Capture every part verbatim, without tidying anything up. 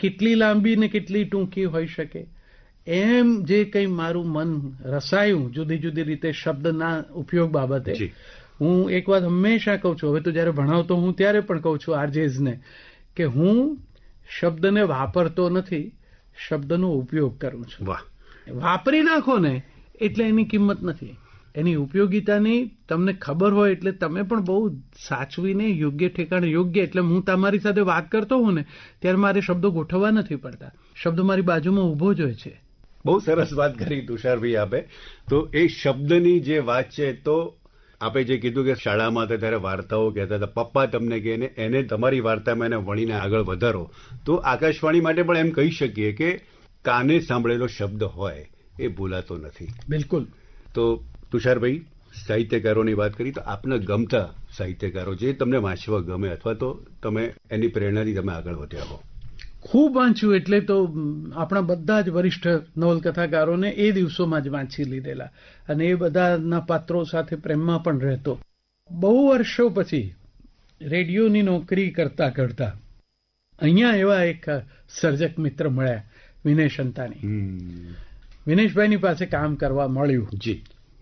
કેટલી લાંબી ને કેટલી ટૂંકી હોઈ શકે. એમ જે કંઈ મારું મન રસાયું જુદી જુદી રીતે શબ્દના ઉપયોગ બાબતે, હું એક વાત હંમેશા કહું છું, હવે તો જયારે ભણાવતો હું ત્યારે પણ કહું છું આરજેઝને, કે હું શબ્દને વાપરતો નથી, શબ્દનો ઉપયોગ કરું છું. વાપરી નાખો ને એટલે એની કિંમત નથી, એની ઉપયોગિતાની તમને ખબર હોય એટલે તમે પણ બહુ સાચવીને યોગ્ય ઠેકાણે યોગ્ય. એટલે હું તમારી સાથે વાત કરતો હોઉં ને ત્યારે મારે શબ્દો ગોઠવવા નથી પડતા, શબ્દો મારી બાજુમાં ઊભો જ હોય છે. બહુ સરસ વાત કરી તુષારભાઈ આપે. તો એ શબ્દની જે વાત છે, તો આપે જે કીધું કે શાળામાં હતા ત્યારે વાર્તાઓ કહેતા હતા, પપ્પા તમને કહે ને એને તમારી વાર્તામાં એને વણીને આગળ વધારો. તો આકાશવાણી માટે પણ એમ કહી શકીએ કે કાને સાંભળેલો શબ્દ હોય એ ભૂલાતો નથી. બિલકુલ. તો તુષારભાઈ, સાહિત્યકારોની વાત કરી, તો આપના ગમતા સાહિત્યકારો જે તમને વાંચવા ગમે અથવા તો તમે એની પ્રેરણાથી તમે આગળ વધ્યા હો? ખૂબ વાંચ્યું એટલે તો આપણા બધા જ વરિષ્ઠ નવલકથાકારોને એ દિવસોમાં જ વાંચી લીધેલા, અને એ બધાના પાત્રો સાથે પ્રેમમાં પણ રહેતો. બહુ વર્ષો પછી રેડિયોની નોકરી કરતા કરતા અહીંયા એવા એક સર્જક મિત્ર મળ્યા, વિનેશ અંતાણી. વિનેશભાઈની પાસે કામ કરવા મળ્યું. જી.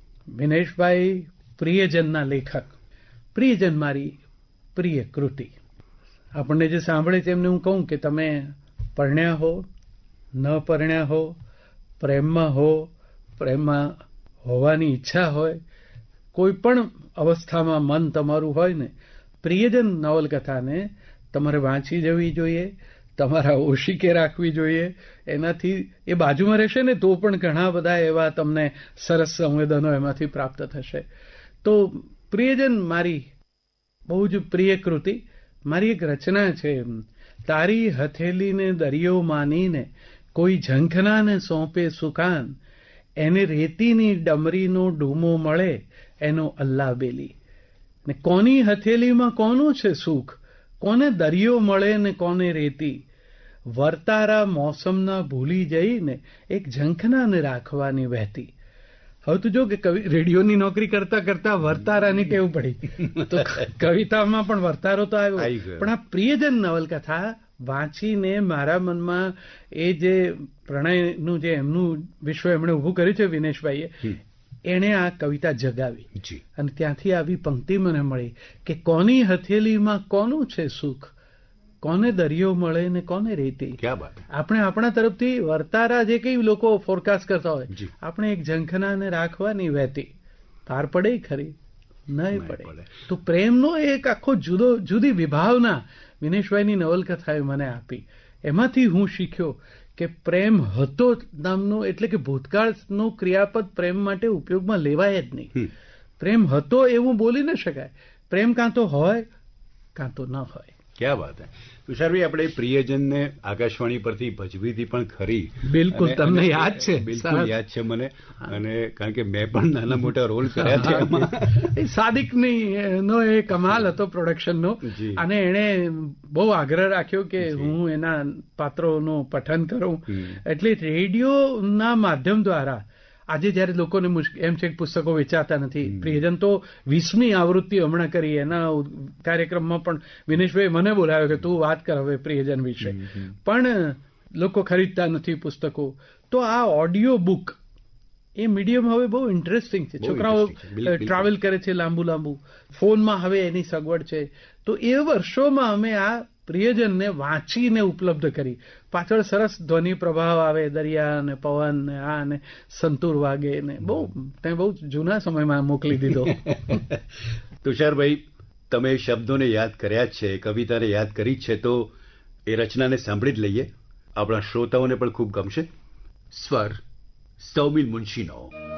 વિનેશભાઈ પ્રિયજનના લેખક. પ્રિયજન મારી પ્રિય કૃતિ. આપણને જે સાંભળે છે એમને હું કહું કે તમે પરણ્યા હો, ન પરણ્યા હો, પ્રેમમાં હો, પ્રેમમાં હોવાની ઈચ્છા હોય, કોઈ પણ અવસ્થામાં મન તમારું હોય ને, પ્રિયજન નવલકથાને તમારે વાંચી જવી જોઈએ, તમારા ઓશિકે રાખવી જોઈએ. એનાથી એ બાજુમાં રહેશે ને તો પણ ઘણા બધા એવા તમને સરસ સંવેદનો એમાંથી પ્રાપ્ત થશે. તો પ્રિયજન મારી બહુ જ પ્રિય કૃતિ. મારી એક રચના છે, તારી હથેલીને દરિયો માનીને કોઈ ઝંખનાને સોંપે સુકાન, એને રેતીની ડમરીનો ડૂમો મળે એનો અલ્લા બેલી. ને કોની હથેલીમાં કોનું છે સુખ, કોને દરિયો મળે ને કોને રેતી, વર્તારા મોસમના ભૂલી જઈને એક ઝંખનાને રાખવાની વહેતી. હવે તું જો કે કવિ રેડિયોની નોકરી કરતા કરતા વર્તારાની ટેવ પડી, તો કવિતામાં પણ વર્તારો તો આવ્યો. પણ આ પ્રિયજન નવલકથા વાંચીને મારા મનમાં એ જે પ્રણયનું જે એમનું વિશ્વ એમણે ઊભું કર્યું છે વિનેશભાઈએ, એણે આ કવિતા જગાવી. અને ત્યાંથી આવી પંક્તિ મને મળી કે કોની હથેલીમાં કોનું છે સુખ, કોને દરિયો મળે ને કોને રેતી. આપણે આપણા તરફથી વર્તારા જે કઈ લોકો ફોરકાસ્ટ કરતા હોય, આપણે એક ઝંખનાને રાખવાની વહેતી. પાર પડે ખરી? નહીં પડે. તો પ્રેમનો એક આખો જુદો જુદી વિભાવના વિનેશભાઈની નવલકથાએ મને આપી. એમાંથી હું શીખ્યો કે પ્રેમ હતો નામનો, એટલે કે ભૂતકાળનું ક્રિયાપદ પ્રેમ માટે ઉપયોગમાં લેવાય જ નહીં. પ્રેમ હતો એવું બોલી ન શકાય. પ્રેમ કાં તો હોય કાં તો ન હોય. ક્યાં વાત હે તુષારભાઈ, આપણે પ્રિયજનને આકાશવાણી પરથી ભજવીથી પણ ખરી. બિલકુલ, તમને યાદ છે? બિલકુલ યાદ છે મને. અને કારણ કે મેં પણ નાના મોટા રોલ કર્યા છે એમાં. સાદિકની નો એ કમાલ હતો પ્રોડક્શનનો, અને એણે બહુ આગ્રહ રાખ્યો કે હું એના પાત્રોનું પઠન કરું. એટલે રેડિયોના માધ્યમ દ્વારા આજે જયારે લોકોને એમ છે કે પુસ્તકો વેચાતા નથી, પ્રિયજન તો વીસમી આવૃત્તિ હમણાં કરી, એના કાર્યક્રમમાં પણ વિનેશભાઈ મને બોલાવ્યો કે તું વાત કર હવે પ્રિયજન વિશે, પણ લોકો ખરીદતા નથી પુસ્તકો. તો આ ઓડિયો બુક એ મીડિયમ હવે બહુ ઇન્ટરેસ્ટિંગ છે. છોકરાઓ ટ્રાવેલ કરે છે લાંબુ લાંબુ, ફોનમાં હવે એની સગવડ છે. તો એ વર્ષોમાં અમે આ પ્રિયજનને વાંચીને ઉપલબ્ધ કરી. પાછળ સરસ ધ્વનિ પ્રભાવ આવે, દરિયા ને પવન ને આ ને સંતૂર વાગે ને, બહુ તે બહુ જૂના સમયમાં મોકલી દીધો. તુષારભાઈ, તમે શબ્દોને યાદ કર્યા જ છે, કવિતાને યાદ કરી જ છે, તો એ રચનાને સાંભળી જ લઈએ. આપણા શ્રોતાઓને પણ ખૂબ ગમશે. સ્વર સૌમિલ મુનશીનો.